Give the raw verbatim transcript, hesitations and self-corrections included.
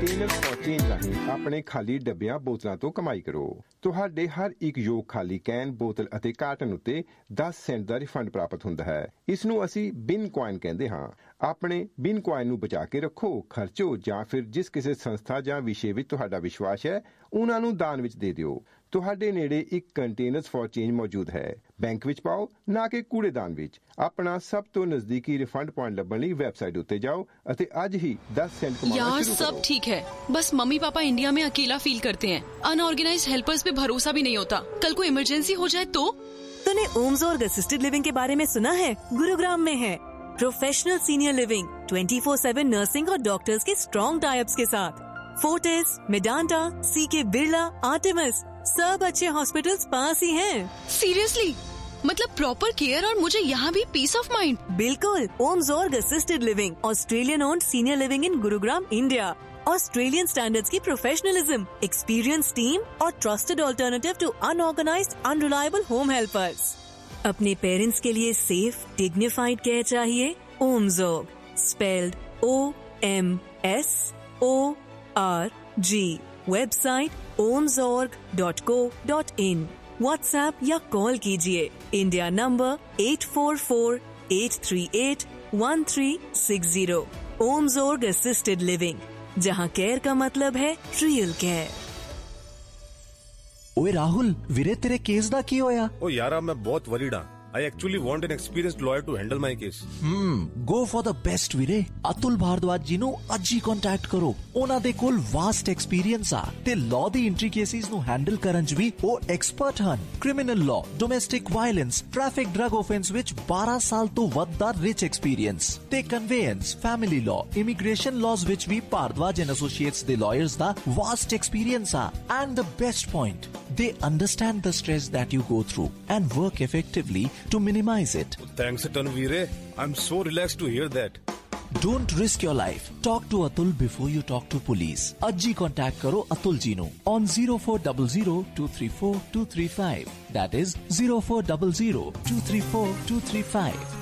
Containers for change ਰਾਹੀਂ ਆਪਣੇ ਖਾਲੀ ਡੱਬਿਆਂ ਬੋਤਲਾਂ ਤੋਂ ਕਮਾਈ ਕਰੋ। ਤੁਹਾਡੇ ਹਰ ਇੱਕ ਯੋਗ ਖਾਲੀ ਕੈਨ, ਬੋਤਲ ਅਤੇ ਕਾਰਟਨ ਉੱਤੇ ਦਸ ਸੈਂਟ ਦਾ ਰਿਫੰਡ ਪ੍ਰਾਪਤ ਹੁੰਦਾ ਹੈ। ਇਸ ਨੂੰ ਅਸੀਂ ਬਿਨ ਕੁਆਇਨ ਕਹਿੰਦੇ ਹਾਂ। ਆਪਣੇ ਬਿਨ ਕੁਆਇਨ ਨੂੰ ਬਚਾ ਕੇ ਰੱਖੋ, ਖਰਚੋ ਜਾਂ ਫਿਰ ਜਿਸ ਕਿਸੇ ਸੰਸਥਾ ਜਾਂ ਵਿਸ਼ੇ ਵਿੱਚ ਤੁਹਾਡਾ ਵਿਸ਼ਵਾਸ ਹੈ ਉਹਨਾਂ ਨੂੰ ਦਾਨ ਵਿੱਚ ਦੇ ਦਿਓ। ਤੁਹਾਡੇ ਨੇੜੇ ਇੱਕ ਕੰਟੇਨਰਸ ਫॉर ਚੇਂਜ ਮੌਜੂਦ ਹੈ। ਬੈਂਕ ਵਿੱਚ ਪਾਓ, ਨਾ ਕਿ ਕੂੜੇਦਾਨ ਵਿੱਚ। ਆਪਣਾ ਸਭ ਤੋਂ ਨਜ਼ਦੀਕੀ ਰਿਫੰਡ ਪੁਆਇੰਟ ਲੱਭਣ ਲਈ ਵੈਬਸਾਈਟ ਉੱਤੇ जाओ ਅਤੇ ਅੱਜ ही दस सेंट कमाना यार शुरू सब करो। ठीक है, बस मम्मी पापा इंडिया में अकेला फील करते हैं। अनऑर्गेनाइज्ड हेल्पर्स पे भरोसा भी नहीं होता। कल को इमरजेंसी हो जाए तो? तूने ओमजोर्ग असिस्टेड लिविंग के बारे में सुना है? गुरुग्राम में है professional senior living, twenty four seven nursing और डॉक्टर्स के स्ट्रॉन्ग टाइप्स के साथ। फोर्टिस, मेडांटा, सी के बिरला, आर्टेमिस, सब अच्छे हॉस्पिटल्स पास ही हैं। सीरियसली? मतलब प्रॉपर केयर और मुझे यहाँ भी पीस ऑफ माइंड। बिल्कुल। ओमजोर्ग assisted living, Australian owned senior living in Gurugram, India. Australian standards की प्रोफेशनलिज्म, एक्सपीरियंस टीम और trusted alternative to unorganised unreliable home helpers. अपने पेरेंट्स के लिए सेफ डिग्निफाइड केयर चाहिए? ओमजोर्ग, spelled O M S O R G. Website ओमजोर्ग dot co dot in. WhatsApp या call कीजिए India number eight four four eight three eight one three six zero. ओमजोर्ग assisted living, जहां care का मतलब है real care. ओए राहुल, वीरे तेरे case दा की होया? ओ यारा मैं बहुत वरीड हां। I actually want an experienced lawyer to handle my case. Hmm, go for the best ਵੀਰੇ। ਅਤੁਲ ਭਾਰਦਵਾਜ ਜੀ ਨੂੰ ਅੱਜ ਹੀ ਕੰਟੈਕਟ ਕਰੋ। ਉਹਨਾਂ ਦੇ ਕੋਲ ਵਾਸਟ ਐਕਸਪੀਰੀਅੰਸ ਆ ਤੇ ਲਾਅ ਦੀ ਇੰਟ੍ਰੀਕੇਸੀਜ਼ ਨੂੰ ਹੈਂਡਲ ਕਰਨ 'ਚ ਵੀ ਉਹ ਐਕਸਪਰਟ ਹਨ। Criminal law, domestic violence, traffic drug offence ਵਿੱਚ ਬਾਰਾਂ ਸਾਲ ਤੋਂ ਵੱਧ ਦਾ ਰਿਚ ਐਕਸਪੀਰੀਅੰਸ ਤੇ ਕਨਵੇਅੰਸ, ਫੈਮਿਲੀ ਲਾਅ, ਇਮੀਗ੍ਰੇਸ਼ਨ ਲਾਜ਼ ਵਿੱਚ ਵੀ ਭਾਰਦਵਾਜ ਐਂਡ ਐਸੋਸੀਏਟਸ ਦੇ ਲਾਇਰਸ ਦਾ ਵਾਸਟ ਐਕਸਪੀਰੀਅੰਸ ਆ। And the best point, they understand the stress that you go through and work effectively to minimize it. Thanks a ton, Veere. I'm so relaxed to hear that. Don't risk your life. Talk to Atul before you talk to police. Ajji contact karo Atul ji nu on zero four zero zero two three four two three five. That is zero four zero zero two three four two three five.